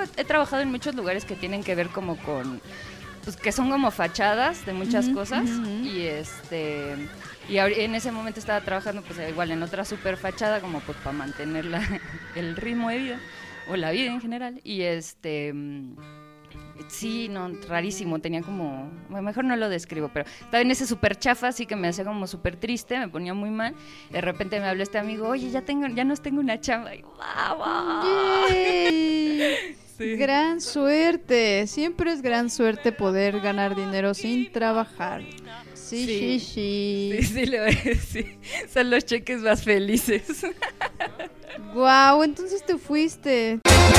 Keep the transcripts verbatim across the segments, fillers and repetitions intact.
he trabajado en muchos lugares que tienen que ver como con, pues que son como fachadas de muchas uh-huh, cosas, uh-huh. y este... Y en ese momento estaba trabajando pues igual en otra super fachada como pues para mantener la, el ritmo de vida o la vida en general, y este sí, no, rarísimo, tenía como, bueno, mejor no lo describo, pero estaba en ese super chafa, así que me hacía como súper triste, me ponía muy mal. De repente me habló este amigo, oye, ya tengo, ya nos tengo una chamba, y ¡vamos! Sí. Gran suerte, siempre es gran suerte poder ganar dinero sin trabajar. Sí, sí, sí. Sí, sí, le voy a decir. Son los cheques más felices. Guau, wow, entonces te fuiste.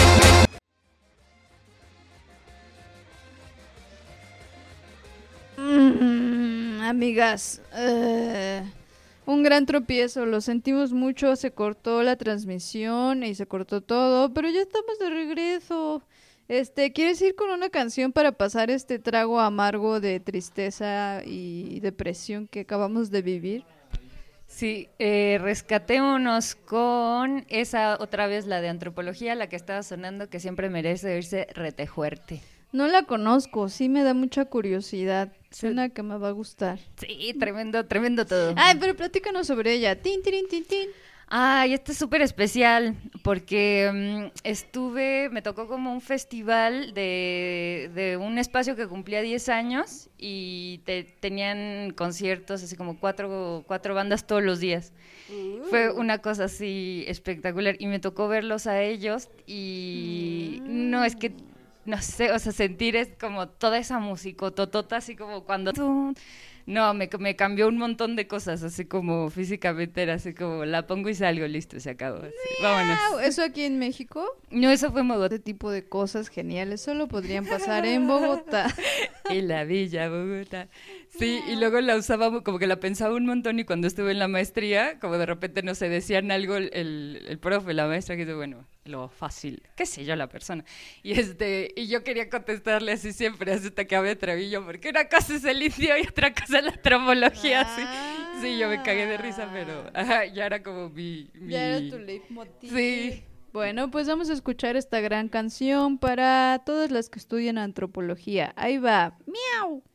Mm, amigas, uh, un gran tropiezo, lo sentimos mucho, se cortó la transmisión y se cortó todo, pero ya estamos de regreso. Este, ¿quieres ir con una canción para pasar este trago amargo de tristeza y depresión que acabamos de vivir? Sí, eh, rescatémonos con esa otra vez, la de Antropología, la que estaba sonando, que siempre merece oírse retejuerte. No la conozco, sí me da mucha curiosidad. Suena que me va a gustar. Sí, tremendo, tremendo todo. Ay, pero platícanos sobre ella. Tin, tin, tin, tin. Ay, este es súper especial porque um, estuve, me tocó como un festival de, de un espacio que cumplía diez años y te, tenían conciertos, así como cuatro, cuatro bandas todos los días. Uh. Fue una cosa así espectacular y me tocó verlos a ellos y uh. no, es que, no sé, o sea, sentir es como toda esa musicototota, así como cuando... No, me, me cambió un montón de cosas, así como físicamente era así como la pongo y salgo, listo, se acabó. Así. Vámonos. ¿Eso aquí en México? No, eso fue en Bogotá. Este tipo de cosas geniales solo podrían pasar en Bogotá. En la villa Bogotá. Sí, y luego la usaba, como que la pensaba un montón, y cuando estuve en la maestría, como de repente, no sé, decían algo el, el, el profe, la maestra, que dice, bueno, lo fácil, qué sé yo, la persona. Y este y yo quería contestarle así siempre, hasta que me atreví yo, porque una cosa es el indio y otra cosa es la antropología, ah. así. Sí, yo me cagué de risa, pero ajá, ya era como mi... mi... Ya era tu leitmotiv. Sí. Bueno, pues vamos a escuchar esta gran canción para todas las que estudian antropología. Ahí va. ¡Miau!